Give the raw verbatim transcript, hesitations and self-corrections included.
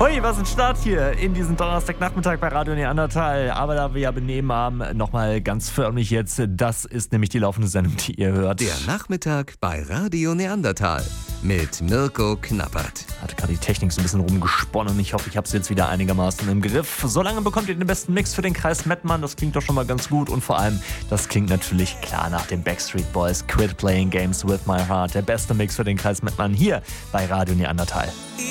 Hui, was ein Start hier in diesem Donnerstagnachmittag bei Radio Neandertal. Aber da wir ja benehmen haben, nochmal ganz förmlich jetzt, das ist nämlich die laufende Sendung, die ihr hört. Der Nachmittag bei Radio Neandertal mit Mirko Knappert. Hatte gerade die Technik so ein bisschen rumgesponnen. Ich hoffe, ich habe es jetzt wieder einigermaßen im Griff. Solange bekommt ihr den besten Mix für den Kreis Mettmann. Das klingt doch schon mal ganz gut. Und vor allem, das klingt natürlich klar nach den Backstreet Boys. Quit Playing Games with My Heart. Der beste Mix für den Kreis Mettmann hier bei Radio Neandertal.